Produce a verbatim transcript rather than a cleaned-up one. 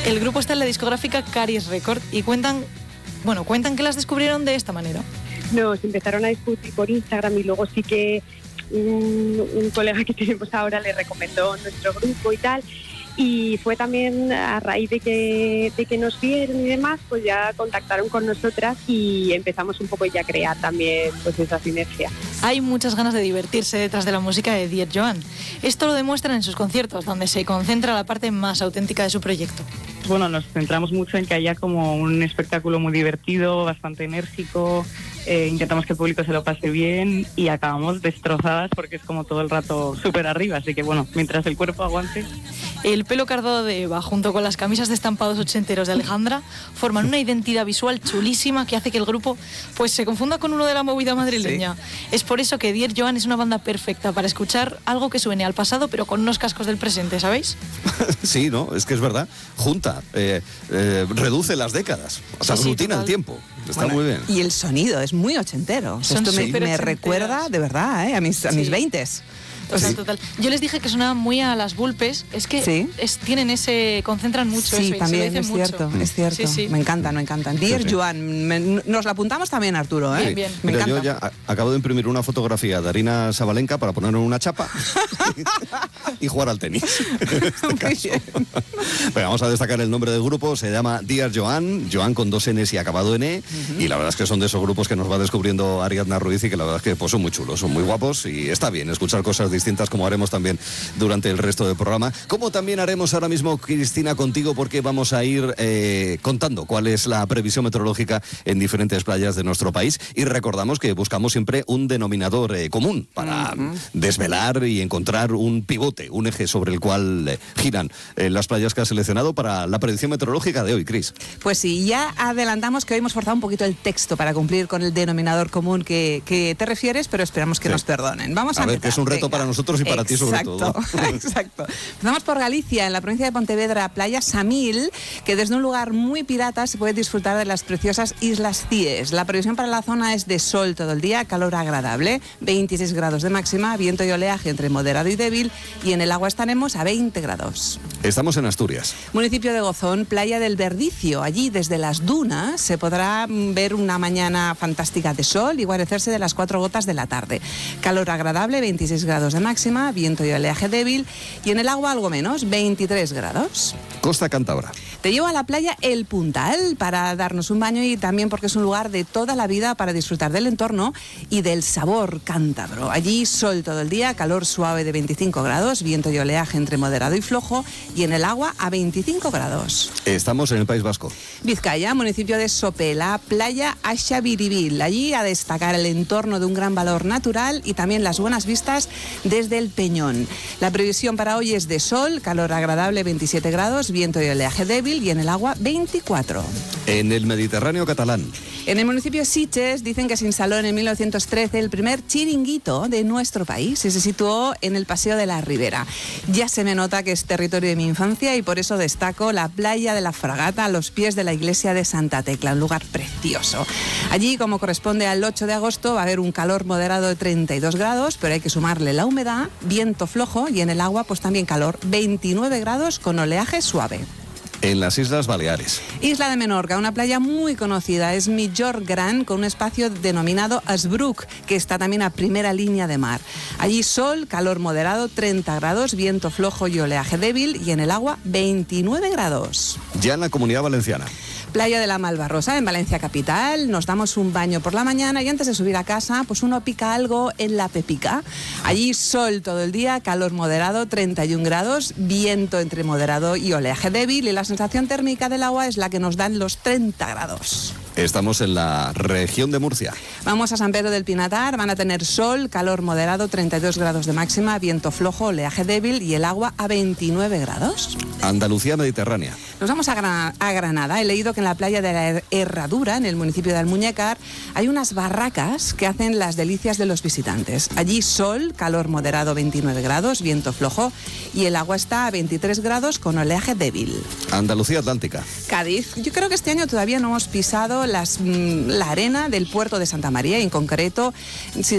El grupo está en la discográfica Caris Record y cuentan, bueno, cuentan que las descubrieron de esta manera. Nos empezaron a discutir por Instagram y luego sí que un, un colega que tenemos ahora le recomendó nuestro grupo y tal. Y fue también a raíz de que, de que nos vieron y demás, pues ya contactaron con nosotras y empezamos un poco ya a crear también pues esa sinergia. Hay muchas ganas de divertirse detrás de la música de Dear Joan. Esto lo demuestran en sus conciertos, donde se concentra la parte más auténtica de su proyecto. Bueno, nos centramos mucho en que haya como un espectáculo muy divertido, bastante enérgico, eh, intentamos que el público se lo pase bien y acabamos destrozadas porque es como todo el rato súper arriba, así que bueno, mientras el cuerpo aguante. El pelo cardado de Eva, junto con las camisas de estampados ochenteros de Alejandra, forman una identidad visual chulísima que hace que el grupo pues se confunda con uno de la movida madrileña. Sí. Es por eso que Dear Joan es una banda perfecta para escuchar algo que suene al pasado, pero con unos cascos del presente, ¿sabéis? Sí, no, es que es verdad. Junta, eh, eh, reduce las décadas, o sea, sí, aglutina sí, el tiempo. Está bueno, muy bien. Y el sonido es muy ochentero. Son Esto me, sí. me recuerda, de verdad, ¿eh? a mis a sí. mis veintes. Total, total. Yo les dije que sonaban muy a las Vulpes. Es que ¿sí? es, tienen ese, concentran mucho. Sí, eso, también es mucho. cierto, es cierto. Sí, sí. Me encantan, me encantan. Dear sí, sí. Joan, me, nos la apuntamos también, Arturo, ¿eh? Bien, bien. Me Mira, yo ya acabo de imprimir una fotografía de Arina Sabalenka para poner en una chapa y jugar al tenis. En este caso. Pero vamos a destacar el nombre del grupo. Se llama Dear Joan, Joan con dos N's y acabado en E. Uh-huh. Y la verdad es que son de esos grupos que nos va descubriendo Ariadna Ruiz y que la verdad es que pues, son muy chulos, son muy guapos y está bien escuchar cosas distintas como haremos también también durante el resto del programa, como también haremos ahora mismo, Cristina, contigo, porque vamos a ir eh, contando cuál es la previsión meteorológica en diferentes playas de nuestro país y recordamos que buscamos siempre un denominador eh, común para uh-huh. desvelar y encontrar un pivote, un eje sobre el cual eh, giran eh, las playas que has seleccionado para la predicción meteorológica de hoy, Cris. Pues sí, ya adelantamos que hoy hemos forzado un poquito el texto para cumplir con el denominador común que, que te refieres, pero esperamos que sí. nos perdonen. Vamos a, a ver, empezar. que es un reto Venga. para nosotros y para Exacto. ti sobre todo. Exacto. Empezamos por Galicia, en la provincia de Pontevedra, playa Samil, que desde un lugar muy pirata se puede disfrutar de las preciosas Islas Cíes. La previsión para la zona es de sol todo el día, calor agradable, veintiséis grados de máxima, viento y oleaje entre moderado y débil, y en el agua estaremos a veinte grados. Estamos en Asturias. Municipio de Gozón, playa del Verdicio. Allí, desde las dunas, se podrá ver una mañana fantástica de sol y guarecerse de las cuatro gotas de la tarde. Calor agradable, veintiséis grados de máxima, viento y oleaje débil, y en el agua algo menos, veintitrés grados. Costa Cántabra. Te llevo a la playa El Puntal para darnos un baño y también porque es un lugar de toda la vida para disfrutar del entorno y del sabor cántabro. Allí sol todo el día, calor suave de veinticinco grados, viento y oleaje entre moderado y flojo, y en el agua a veinticinco grados. Estamos en el País Vasco. Vizcaya, municipio de Sopela, playa Axabiribil. Allí a destacar el entorno de un gran valor natural y también las buenas vistas desde el Peñón. La previsión para hoy es de sol, calor agradable veintisiete grados, viento y oleaje débil, y en el agua veinticuatro. En el Mediterráneo catalán. En el municipio de Sitges dicen que se instaló en mil novecientos trece el primer chiringuito de nuestro país y se situó en el Paseo de la Ribera. Ya se me nota que es territorio de mi infancia y por eso destaco la playa de la Fragata a los pies de la iglesia de Santa Tecla, un lugar precioso. Allí, como corresponde al ocho de agosto, va a haber un calor moderado de treinta y dos grados, pero hay que sumarle la humedad, viento flojo y en el agua pues también calor, veintinueve grados con oleaje suave. En las Islas Baleares. Isla de Menorca, una playa muy conocida, es Migjorn Gran, con un espacio denominado Asbrook, que está también a primera línea de mar. Allí sol, calor moderado, treinta grados, viento flojo y oleaje débil, y en el agua veintinueve grados. Ya en la Comunidad Valenciana. Playa de la Malvarrosa, en Valencia capital, nos damos un baño por la mañana y antes de subir a casa, pues uno pica algo en la Pepica. Allí sol todo el día, calor moderado, treinta y un grados, viento entre moderado y oleaje débil, y la sensación térmica del agua es la que nos dan los treinta grados. Estamos en la región de Murcia. Vamos a San Pedro del Pinatar, van a tener sol, calor moderado, treinta y dos grados de máxima, viento flojo, oleaje débil y el agua a veintinueve grados. Andalucía mediterránea. Nos vamos a, Gran- a Granada. He leído que en la playa de la Herradura, en el municipio de Almuñécar, hay unas barracas que hacen las delicias de los visitantes. Allí sol, calor moderado, veintinueve grados, viento flojo y el agua está a veintitrés grados con oleaje débil. Andalucía Atlántica. Cádiz. Yo creo que este año todavía no hemos pisado las, la arena del puerto de Santa María, en concreto, si